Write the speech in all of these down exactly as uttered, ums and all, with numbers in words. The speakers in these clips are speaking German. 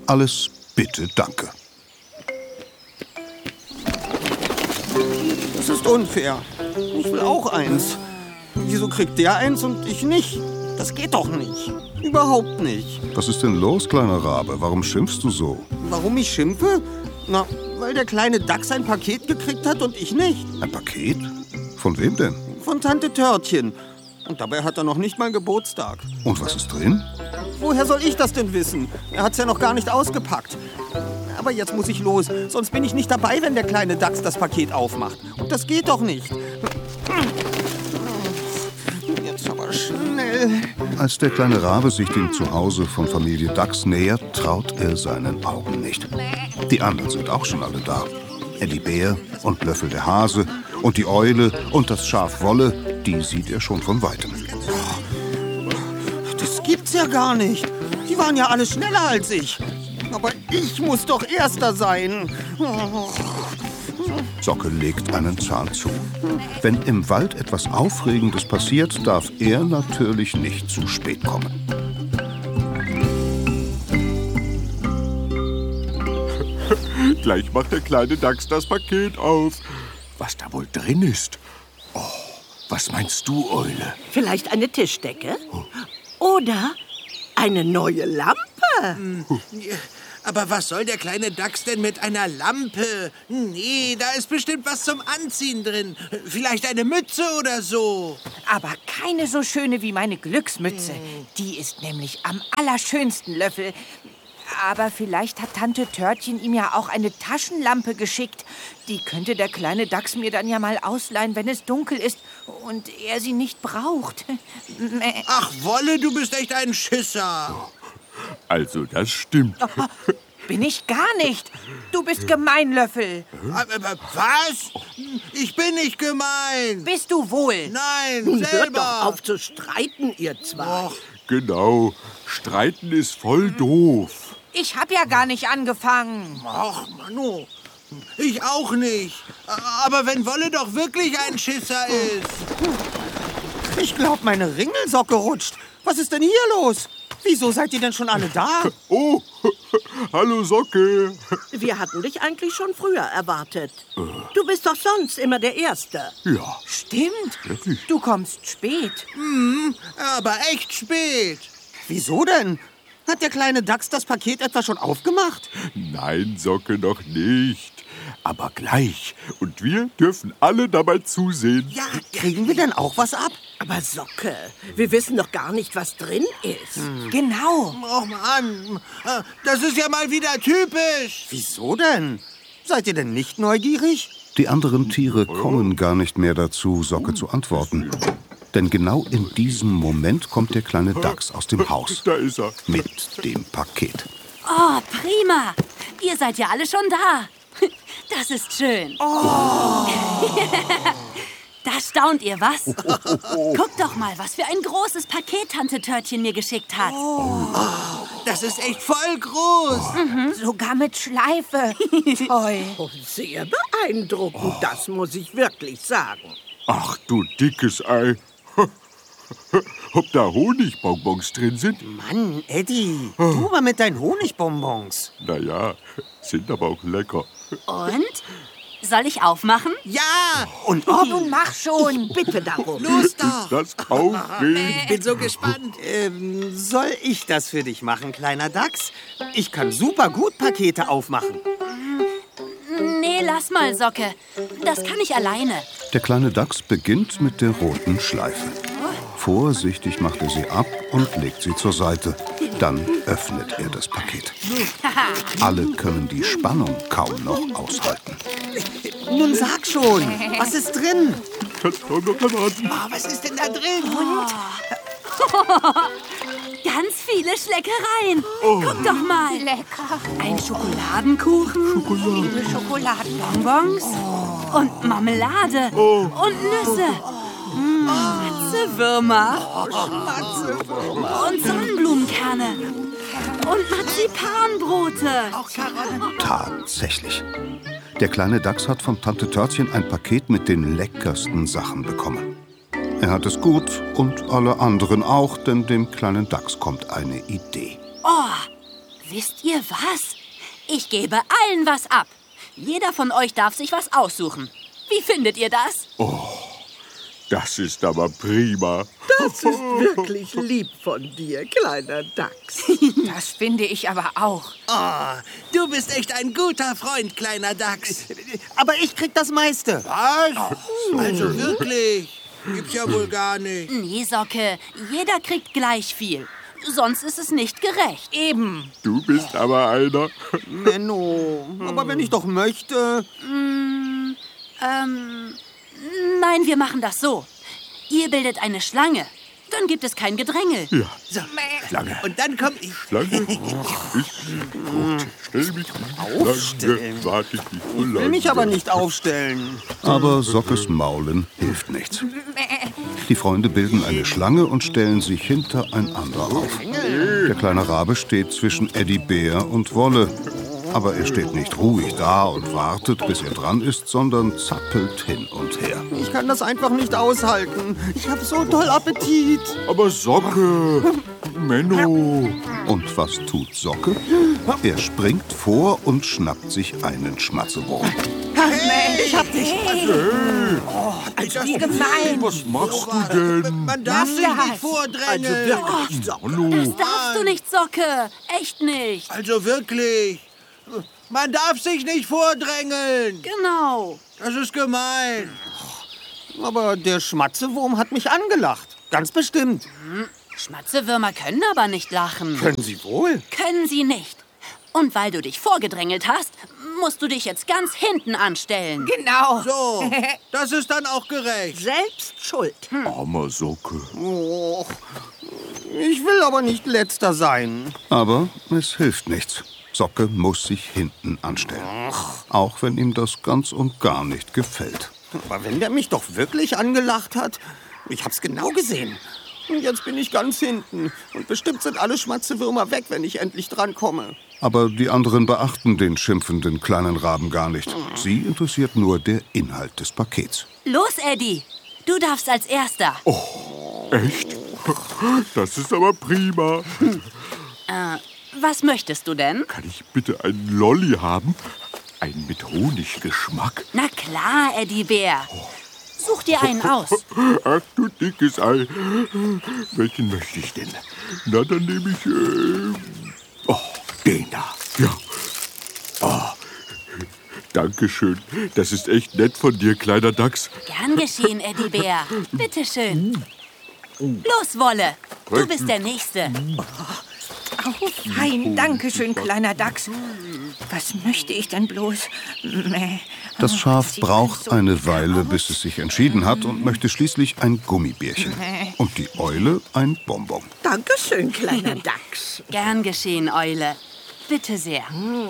Alles bitte, danke. Das ist unfair. Ich will auch eins. Wieso kriegt der eins und ich nicht? Das geht doch nicht. Überhaupt nicht. Was ist denn los, kleiner Rabe? Warum schimpfst du so? Warum ich schimpfe? Na, weil der kleine Dachs ein Paket gekriegt hat und ich nicht. Ein Paket? Von wem denn? Von Tante Törtchen. Und dabei hat er noch nicht mal Geburtstag. Und was ist drin? Woher soll ich das denn wissen? Er hat's ja noch gar nicht ausgepackt. Aber jetzt muss ich los, sonst bin ich nicht dabei, wenn der kleine Dachs das Paket aufmacht. Und das geht doch nicht. Jetzt aber schnell. Als der kleine Rabe sich dem Zuhause von Familie Dachs nähert, traut er seinen Augen nicht. Die anderen sind auch schon alle da. Eddie Bär und Löffel der Hase und die Eule und das Schaf Wolle, die sieht er schon von Weitem. Das gibt's ja gar nicht. Die waren ja alle schneller als ich. Aber ich muss doch Erster sein. Socke legt einen Zahn zu. Wenn im Wald etwas Aufregendes passiert, darf er natürlich nicht zu spät kommen. Gleich macht der kleine Dachs das Paket auf. Was da wohl drin ist? Oh, was meinst du, Eule? Vielleicht eine Tischdecke? Oder eine neue Lampe? Aber was soll der kleine Dachs denn mit einer Lampe? Nee, da ist bestimmt was zum Anziehen drin. Vielleicht eine Mütze oder so. Aber keine so schöne wie meine Glücksmütze. Die ist nämlich am allerschönsten, Löffel. Aber vielleicht hat Tante Törtchen ihm ja auch eine Taschenlampe geschickt. Die könnte der kleine Dachs mir dann ja mal ausleihen, wenn es dunkel ist und er sie nicht braucht. Ach, Wolle, du bist echt ein Schisser. Also, das stimmt. Oh, bin ich gar nicht. Du bist gemein, Löffel. Aber was? Ich bin nicht gemein. Bist du wohl? Nein, Nun selber. hört doch auf zu streiten, ihr zwei. Och. Genau. Streiten ist voll doof. Ich hab ja gar nicht angefangen. Ach, Manu. Ich auch nicht. Aber wenn Wolle doch wirklich ein Schisser ist. Ich glaub, meine Ringelsocke rutscht. Was ist denn hier los? Wieso seid ihr denn schon alle da? Oh, hallo Socke. Wir hatten dich eigentlich schon früher erwartet. Du bist doch sonst immer der Erste. Ja. Stimmt. Wirklich? Du kommst spät. Hm, aber echt spät. Wieso denn? Hat der kleine Dachs das Paket etwa schon aufgemacht? Nein, Socke, noch nicht. Aber gleich. Und wir dürfen alle dabei zusehen. Ja, kriegen wir denn auch was ab? Aber Socke, wir wissen doch gar nicht, was drin ist. Hm. Genau. Och Mann, das ist ja mal wieder typisch. Wieso denn? Seid ihr denn nicht neugierig? Die anderen Tiere kommen gar nicht mehr dazu, Socke zu antworten. Denn genau in diesem Moment kommt der kleine Dachs aus dem Haus. Da ist er. Mit dem Paket. Oh, prima. Ihr seid ja alle schon da. Das ist schön. Oh. Da staunt ihr, was? Guckt doch mal, was für ein großes Paket Tante Törtchen mir geschickt hat. Oh, das ist echt voll groß. Mhm. Sogar mit Schleife. Toll. Oh, sehr beeindruckend, oh. Das muss ich wirklich sagen. Ach du dickes Ei. Ob da Honigbonbons drin sind? Mann, Eddie, du mal mit deinen Honigbonbons. Naja, sind aber auch lecker. Und? Soll ich aufmachen? Ja! Und oh, nun mach schon. Ich bitte darum. Los doch. Das aufregend. Ich bin so gespannt. Ähm, soll ich das für dich machen, kleiner Dachs? Ich kann super gut Pakete aufmachen. Nee, lass mal, Socke. Das kann ich alleine. Der kleine Dachs beginnt mit der roten Schleife. Vorsichtig macht er sie ab und legt sie zur Seite. Dann öffnet er das Paket. Alle können die Spannung kaum noch aushalten. Nun sag schon, was ist drin? Kannst du noch erwarten. Oh, was ist denn da drin? Und? Ganz viele Schleckereien. Oh. Guck doch mal. Lecker. Ein Schokoladenkuchen. Schokolade. Viele Schokoladenbonbons. Oh. Und Marmelade. Oh. Und Nüsse. Mm. Matzewürmer. Matzewürmer. Und Sonnenblumenkerne. Und Marzipanbrote. Auch Karotten. Tatsächlich. Der kleine Dachs hat von Tante Törtchen ein Paket mit den leckersten Sachen bekommen. Er hat es gut und alle anderen auch, denn dem kleinen Dachs kommt eine Idee. Oh, Wisst ihr was? Ich gebe allen was ab. Jeder von euch darf sich was aussuchen. Wie findet ihr das? Das ist aber prima. Das ist wirklich lieb von dir, kleiner Dachs. Das finde ich aber auch. Oh, du bist echt ein guter Freund, kleiner Dachs. Aber ich krieg das meiste. Was? Also wirklich? Gibt's ja wohl gar nicht. Nee, Socke, jeder kriegt gleich viel. Sonst ist es nicht gerecht. Eben. Du bist aber einer. Menno, aber wenn ich doch möchte... Mm, ähm, nein, wir machen das so. Ihr bildet eine Schlange. Dann gibt es kein Gedrängel. Ja, So, Schlange. und dann komm ich. Schlange. Ich gut, stell mich Aufstellen. Schlange. Warte ich nicht so Ich will lange. mich aber nicht aufstellen. Aber Sockes Maulen hilft nichts. Die Freunde bilden eine Schlange und stellen sich hintereinander auf. Der kleine Rabe steht zwischen Eddie Bär und Wolle. Aber er steht nicht ruhig da und wartet, bis er dran ist, sondern zappelt hin und her. Ich kann das einfach nicht aushalten. Ich habe so doll Appetit. Aber Socke, Menno. Und was tut Socke? Er springt vor und schnappt sich einen Schmatzewurm. Ich hab dich. Also, Wie gemein. Was machst du denn? Man darf sich das? nicht vordrängeln. Also wirklich, Socke. Hallo. Das darfst du nicht, Socke. Echt nicht. Also wirklich. Man darf sich nicht vordrängeln. Genau. Das ist gemein. Aber der Schmatzewurm hat mich angelacht. Ganz bestimmt. Schmatzewürmer können aber nicht lachen. Können Sie wohl? Können sie nicht. Und weil du dich vorgedrängelt hast, musst du dich jetzt ganz hinten anstellen. Genau. So, das ist dann auch gerecht. Selbst schuld. Armer Socke. Oh, ich will aber nicht Letzter sein. Aber es hilft nichts. Socke muss sich hinten anstellen. Auch wenn ihm das ganz und gar nicht gefällt. Aber wenn der mich doch wirklich angelacht hat, ich hab's genau gesehen. Und jetzt bin ich ganz hinten. Und bestimmt sind alle Schmatzewürmer weg, wenn ich endlich drankomme. Aber die anderen beachten den schimpfenden kleinen Raben gar nicht. Sie interessiert nur der Inhalt des Pakets. Los, Eddie. Du darfst als Erster. Echt? Das ist aber prima. Was möchtest du denn? Kann ich bitte einen Lolli haben? Einen mit Honiggeschmack? Na klar, Eddie Bär. Such dir einen aus. Ach du dickes Ei. Welchen möchte ich denn? Na, dann nehme ich... Äh, oh, den da. Ja. Oh, Dankeschön. Das ist echt nett von dir, kleiner Dachs. Gern geschehen, Eddie Bär. Bitteschön. Los, Wolle. Du bist der Nächste. Oh, fein, danke schön, kleiner Dachs. Was möchte ich denn bloß? Mäh. Das Oh, Schaf sieht braucht so eine gut Weile, aus. bis es sich entschieden hat und möchte schließlich ein Gummibärchen. Und die Eule ein Bonbon. Dankeschön, kleiner Dachs. Gern geschehen, Eule. Bitte sehr.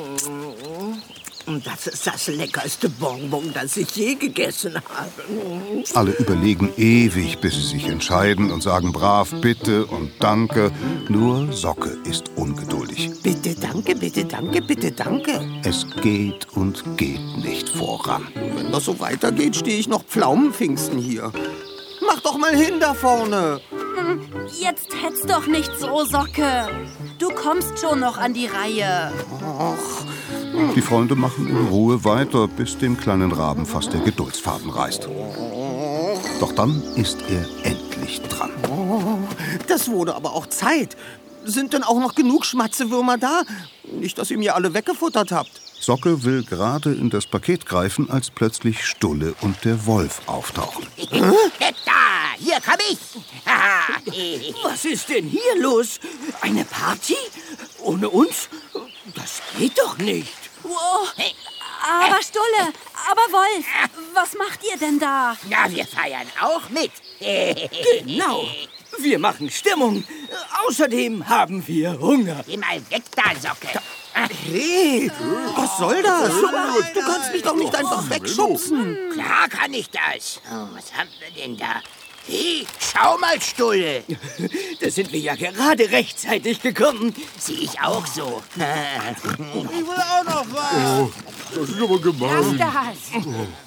Und das ist das leckerste Bonbon, das ich je gegessen habe. Alle überlegen ewig, bis sie sich entscheiden und sagen brav Bitte und Danke. Nur Socke ist ungeduldig. Bitte, danke, bitte, danke, bitte, danke. Es geht und geht nicht voran. Wenn das so weitergeht, stehe ich noch Pflaumenpfingsten hier. Mach doch mal hin da vorne. Jetzt hetz doch nicht so, Socke. Du kommst schon noch an die Reihe. Die Freunde machen in Ruhe weiter, bis dem kleinen Raben fast der Geduldsfaden reißt. Doch dann ist er endlich dran. Das wurde aber auch Zeit. Sind denn auch noch genug Schmatzewürmer da? Nicht, dass ihr mir alle weggefuttert habt. Socke will gerade in das Paket greifen, als plötzlich Stulle und der Wolf auftauchen. Da, hier komm ich. Was ist denn hier los? Eine Party? Ohne uns? Das geht doch nicht. Wow. Aber Stulle, aber Wolf, was macht ihr denn da? Na, wir feiern auch mit. Genau. Wir machen Stimmung. Außerdem haben wir Hunger. Geh mal weg da, Socke. Hey, was soll das? Du kannst mich doch nicht einfach wegschubsen. Klar kann ich das. Oh, was haben wir denn da? Hey, schau mal, Stulle. Da sind wir ja gerade rechtzeitig gekommen. Sehe ich auch so. Ich will auch noch was. Das ist aber gemein. Das.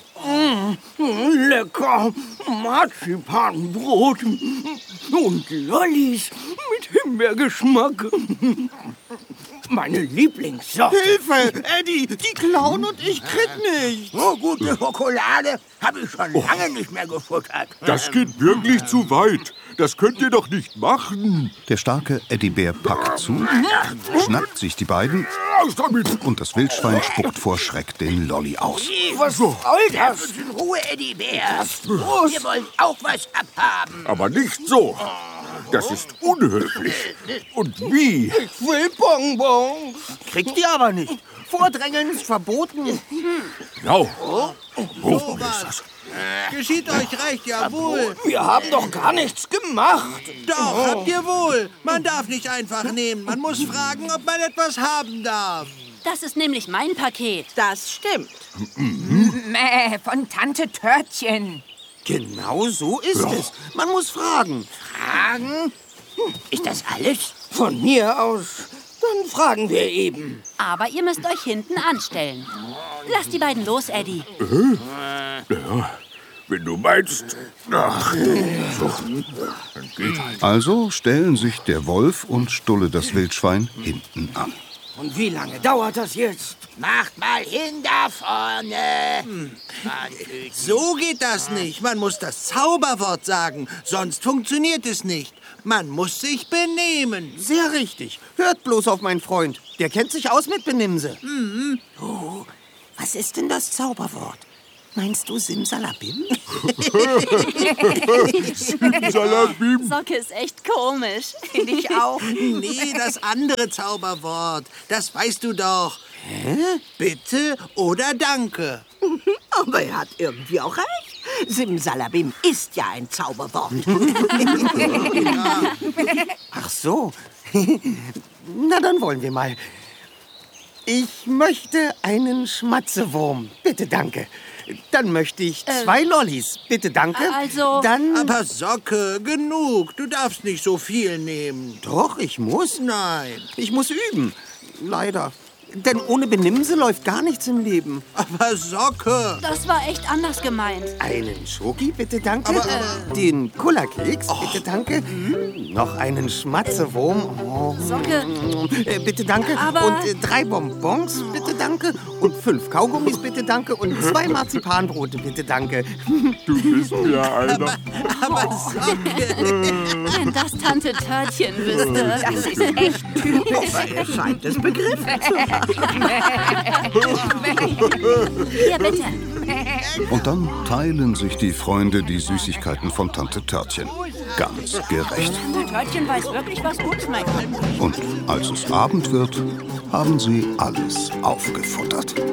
Lecker. Marzipanbrot und Lollis mit Himbeergeschmack. meine Lieblingssorte. Hilfe, Eddie, die klauen und ich krieg nicht. So gute Schokolade habe ich schon lange nicht mehr gefuttert. Das geht wirklich zu weit. Das könnt ihr doch nicht machen. Der starke Eddie-Bär packt zu, schnappt sich die beiden Raus damit. und das Wildschwein spuckt vor Schreck den Lolli aus. Was soll das? In Ruhe, Eddie Bär. Wir wollen auch was abhaben. Aber nicht so. Das ist unhöflich. Und wie? Ich will Bonbons. Kriegt ihr aber nicht. Vordrängeln ist verboten. Ja. Wo ist das? Geschieht euch recht, jawohl. Wir haben doch gar nichts gemacht. Doch, habt ihr wohl. Man darf nicht einfach nehmen. Man muss fragen, ob man etwas haben darf. Das ist nämlich mein Paket. Das stimmt. Mäh, von Tante Törtchen. Genau so ist es. Man muss fragen. Fragen? Hm, Ist das alles? Von mir aus. Dann fragen wir eben. Aber ihr müsst euch hinten anstellen. Lass die beiden los, Eddie. Ja, wenn du meinst. Ach, so. Dann geht halt. Also stellen sich der Wolf und Stulle das Wildschwein hinten an. Und wie lange dauert das jetzt? Macht mal hin da vorne. Hm. So geht das nicht. Man muss das Zauberwort sagen, sonst funktioniert es nicht. Man muss sich benehmen. Sehr richtig. Hört bloß auf meinen Freund. Der kennt sich aus mit Benimse. Mhm. Oh, was ist denn das Zauberwort? Meinst du Simsalabim? Simsalabim. Socke ist echt komisch. Finde ich auch. Nee, das andere Zauberwort. Das weißt du doch. Hä? Bitte oder danke. Aber er hat irgendwie auch recht. Simsalabim ist ja ein Zauberwort. Ach so. Na, dann wollen wir mal. Ich möchte einen Schmatzewurm. Bitte, danke. Dann möchte ich zwei Lollis. Bitte, danke. Also- Dann... Aber Socke, genug. Du darfst nicht so viel nehmen. Doch, ich muss. Nein. Ich muss üben. Leider. Denn ohne Benimse läuft gar nichts im Leben. Aber Socke. Das war echt anders gemeint. Einen Schoki, bitte, danke. Aber, aber- Den Kullerkeks, bitte, danke. Noch einen Schmatzewurm. Oh. Socke. Äh, bitte, danke. Aber- Und äh, drei Bonbons, bitte, danke. Und fünf Kaugummis, bitte, danke. Und zwei Marzipanbrote, bitte, danke. Du bist mir einer. Aber Socke. Wenn das Tante Törtchen wüsste. Das ist echt typisch. Er scheint es begriffen zu haben. Hier, bitte. Und dann teilen sich die Freunde die Süßigkeiten von Tante Törtchen. Ganz gerecht. Tante Törtchen weiß wirklich, was gut schmeckt. Und als es Abend wird, haben sie alles aufgefuttert.